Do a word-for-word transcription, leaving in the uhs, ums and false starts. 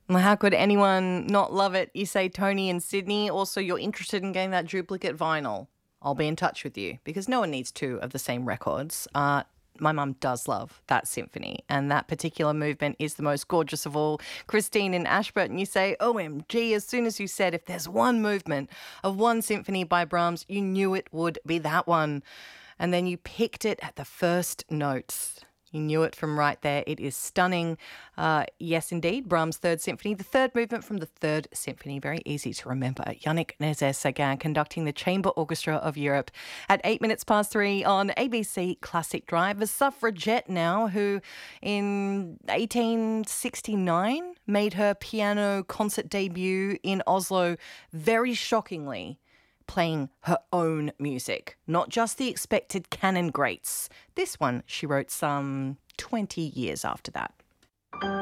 Well, how could anyone not love it? You say Tony and Sydney. Also, you're interested in getting that duplicate vinyl. I'll be in touch with you because no one needs two of the same records. Uh, my mum does love that symphony, and that particular movement is the most gorgeous of all. Christine in Ashburton, you say, O M G, as soon as you said if there's one movement of one symphony by Brahms, you knew it would be that one. And then you picked it at the first notes. You knew it from right there. It is stunning. Uh, yes, indeed, Brahms' Third Symphony, the third movement from the Third Symphony. Very easy to remember. Yannick Nézet-Séguin conducting the Chamber Orchestra of Europe at eight minutes past three on A B C Classic Drive. A suffragette now who in eighteen sixty-nine made her piano concert debut in Oslo, very shockingly playing her own music, not just the expected canon greats. This one she wrote some twenty years after that.